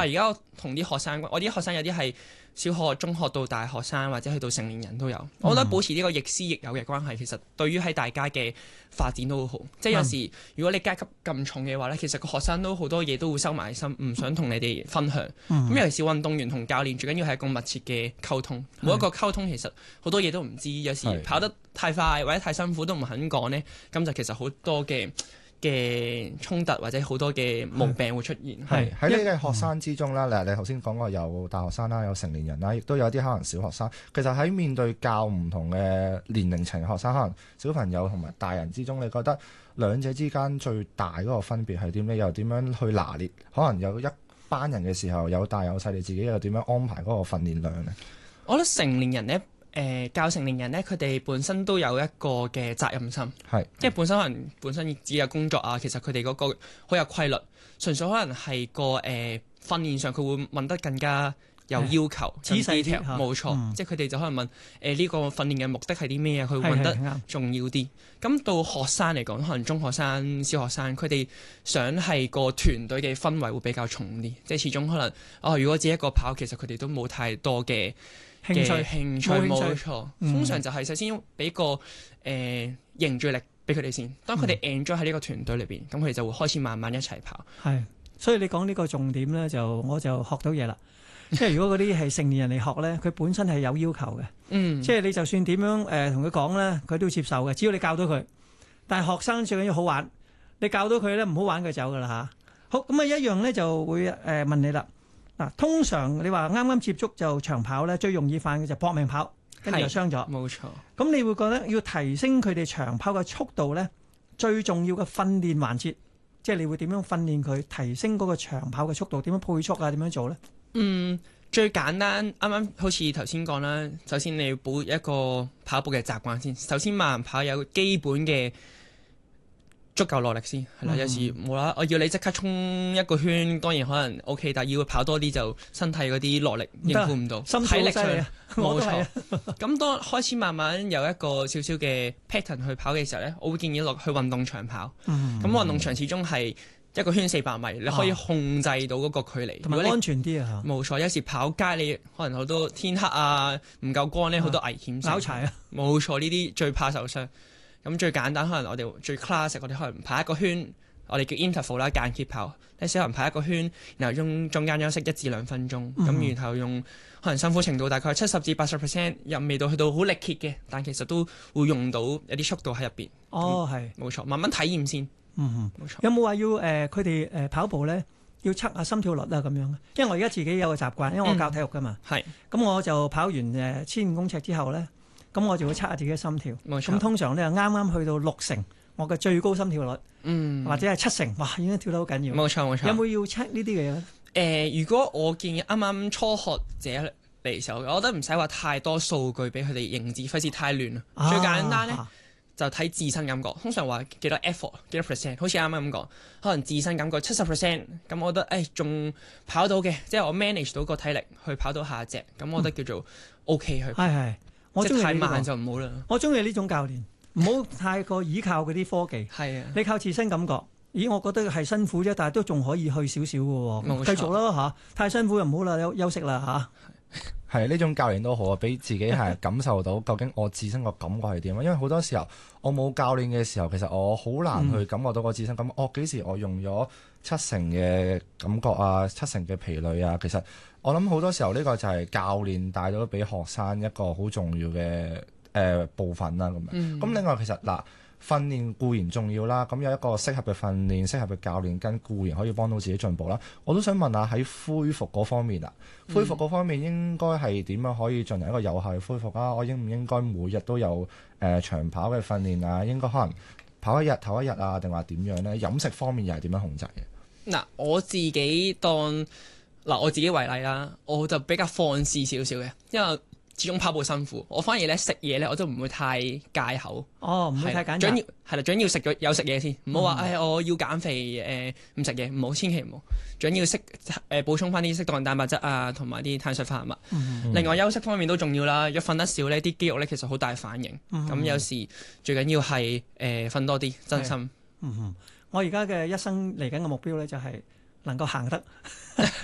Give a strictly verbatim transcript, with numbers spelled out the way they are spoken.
而家我同啲學生，我啲學生有啲係小學、中學到大學生，或者去到成年人都有。嗯、我覺得保持呢個亦師亦友嘅關係，其實對於喺大家嘅發展都好好。即係有時、嗯、如果你階級咁重嘅話咧，其實個學生都好多嘢都會收埋心，唔想同你哋分享。咁、嗯、尤其是運動員同教練，最緊要係一個密切嘅溝通。每一個溝通其實好多嘢都唔知，有時跑得太快或者太辛苦都唔肯講呢，咁就其實好多嘅嘅衝突或者好多嘅毛病會出現。 係喺你嘅學生之中啦，你你頭先講過有大學生啦，有成年人啦，亦都有啲可能小學生。其實喺面對較唔同嘅年齡層嘅學生，可能小朋友同埋大人之中，你覺得兩者之間最大嗰個分別係點呢？又點樣去拿捏？可能有一班人嘅時候，有大有細，你自己又點樣安排嗰個訓練量呢？ 我覺得成年人呢。誒、呃、教成年人咧，佢哋本身都有一個嘅責任心，係即係本身可能本身只有工作啊，其實佢哋嗰個好有規律，純粹可能係個誒、呃、訓練上佢會問得更加有要求，仔細啲，冇錯，嗯、即係佢哋就可能問誒呢、呃呢個訓練嘅目的係啲咩啊？佢會問得重要啲。咁到學生嚟講，可能中學生、小學生，佢哋想係個團隊嘅氛圍會比較重啲，即係始終可能哦，如果自己一個跑，其實佢哋都冇太多嘅。興趣興趣冇錯，嗯、通常就係首先俾個誒、呃、凝聚力俾佢哋先。當佢哋 enjoy 喺呢個團隊裏邊，咁佢哋就會開始慢慢一齊跑。 係，所以你講呢個重點咧，就我就學到嘢啦。即係如果嗰啲係成年人嚟學咧，佢本身係有要求嘅。嗯，即係你就算點樣誒同佢講咧，佢都要接受嘅。只要你教到佢，但係學生最緊要好玩。你教到佢咧，唔好玩佢走噶啦嚇。好，咁啊一樣咧就會誒問你啦。嗱，通常你話啱啱接觸就長跑咧，最容易犯嘅就搏命跑，跟住就傷咗。冇錯。咁你會覺得要提升佢哋長跑嘅速度咧，最重要嘅訓練環節，即係你會點樣訓練佢提升嗰個長跑嘅速度？點樣配速啊？點樣做咧？嗯，最簡單，啱啱好似頭先講啦，首先你要補一個跑步嘅習慣先。首先慢跑有基本嘅足夠耐力先，係啦。嗯、有時冇啦，我要你即刻衝一個圈，當然可能 O K， 但係要跑多啲就身體嗰啲耐力應付唔到，心體力上冇錯。咁當開始慢慢有一個少少嘅 pattern 去跑嘅時候咧，我會建議落去運動場跑。咁、嗯、運動場始終係一個圈四百米，你可以控制到嗰個距離，同埋、啊、安全啲啊。冇錯，有時跑街你可能好多天黑啊，唔夠光咧，好多危險性。拗柴啊！冇錯，呢啲最怕受傷。咁最簡單，可能我哋最 classic，我哋可能跑一個圈，我哋叫 interval 啦，間歇跑。你小人跑一個圈，然後用中間休息一至兩分鐘，咁、嗯、然後用可能辛苦程度大概七十至八十 percent，又未到去到好力竭嘅，但其實都會用到有啲速度喺入邊。哦，係冇錯，慢慢體驗先。嗯冇錯。有冇話要誒佢哋誒跑步咧要測下心跳率啊咁樣？因為我而家自己有個習慣，因為我教體育噶嘛。係、嗯。咁我就跑完誒千五公尺之後咧。咁我就會測下自己嘅心跳，咁錯通常咧啱啱去到六成，我嘅最高心跳率，嗯、或者係七成，哇，已經跳得好緊要。冇錯冇錯。有冇要 check 呢啲嘅嘢咧？誒、呃，如果我建議啱啱初學者嚟嘅時候，我覺得唔使話太多數據俾佢哋認知，費事太亂啦。啊、最簡單咧、啊、就睇自身感覺，通常話幾多 effort 幾多 percent， 好似啱啱咁講，可能自身感覺七十 percent， 咁我覺得誒仲跑到嘅，即係我 manage 到個體力去跑到下一隻，咁我覺得叫做 OK 去跑。係係、嗯。我中意太慢就唔好啦。我中意呢種教練，唔好太過依靠嗰啲科技。係啊，你靠自身感覺。咦，我覺得係辛苦啫，但係都仲可以去少少嘅喎。冇錯。繼續啦嚇，太辛苦就唔好啦，休休息啦嚇。係呢種教練都好啊，俾自己係感受到究竟我自身個感覺係點啊。因為好多時候我冇教練嘅時候，其實我好難去感覺到我自身感覺。我幾、嗯哦、時我用咗七成嘅感覺啊，七成嘅疲累啊，其實。我諗好多時候呢個就係教練帶咗俾學生一個好重要嘅誒、呃、部分啦咁樣。咁、嗯、另外其實嗱訓練固然重要啦，咁有一個適合嘅訓練、適合嘅教練跟固然可以幫到自己進步啦。我都想問下喺恢復嗰方面啊，恢復嗰方面應該係點樣可以進行一個有效嘅恢復啊？我應唔應該每日都有誒、呃、長跑嘅訓練啊？應該可能跑一日唞一日啊，定話點樣呢？飲食方面又係點樣控制嘅？嗱，我自己當。嗱，我自己為例啦，我就比較放肆少少嘅，因為始終跑步辛苦，我反而咧食嘢咧我都唔會太戒口。哦，唔會太簡單。最緊要係啦，最緊要食咗有食嘢先，唔好話誒我要減肥誒唔食嘢，唔好，千祈唔好。最緊要適誒補充翻啲適當蛋白質啊，同埋啲碳水化合物。嗯、另外休息方面都重要啦，如果瞓得少呢，啲肌肉咧其實好大反應。咁、嗯、有時最緊要係誒瞓多啲，真心。嗯、我而家嘅一生嚟緊嘅目標咧就係、是。能夠行得